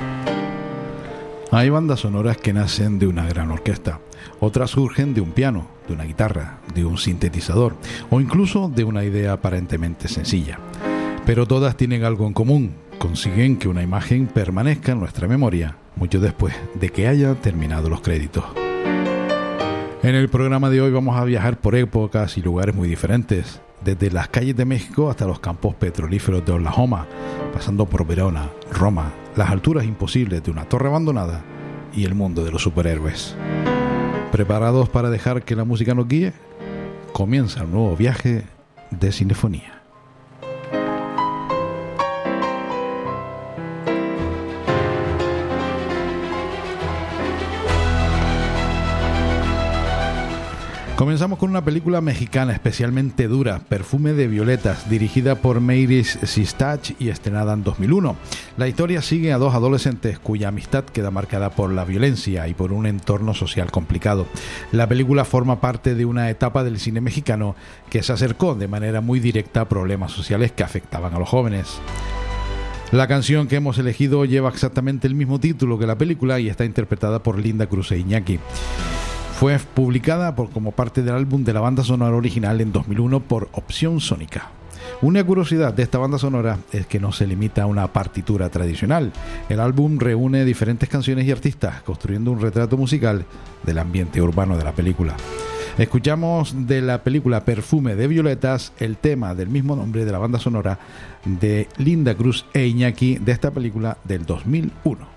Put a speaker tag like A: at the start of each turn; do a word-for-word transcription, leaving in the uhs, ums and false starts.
A: Hay bandas sonoras que nacen de una gran orquesta, otras surgen de un piano, de una guitarra, de un sintetizador o incluso de una idea aparentemente sencilla. Pero todas tienen algo en común: consiguen que una imagen permanezca en nuestra memoria mucho después de que haya terminado los créditos. En el programa de hoy vamos a viajar por épocas y lugares muy diferentes, desde las calles de México hasta los campos petrolíferos de Oklahoma, pasando por Verona, Roma, las alturas imposibles de una torre abandonada y el mundo de los superhéroes. ¿Preparados para dejar que la música nos guíe? Comienza un nuevo viaje de cinefonía. Comenzamos con una película mexicana especialmente dura, Perfume de Violetas, dirigida por Mayris Sistach y estrenada en dos mil uno. La historia sigue a dos adolescentes cuya amistad queda marcada por la violencia y por un entorno social complicado. La película forma parte de una etapa del cine mexicano que se acercó de manera muy directa a problemas sociales que afectaban a los jóvenes. La canción que hemos elegido lleva exactamente el mismo título que la película y está interpretada por Linda Cruz e Iñaki. Fue publicada por, como parte del álbum de la banda sonora original en dos mil uno por Opción Sónica. Una curiosidad de esta banda sonora es que no se limita a una partitura tradicional. El álbum reúne diferentes canciones y artistas, construyendo un retrato musical del ambiente urbano de la película. Escuchamos de la película Perfume de Violetas el tema del mismo nombre de la banda sonora de Linda Cruz e Iñaki de esta película del dos mil uno.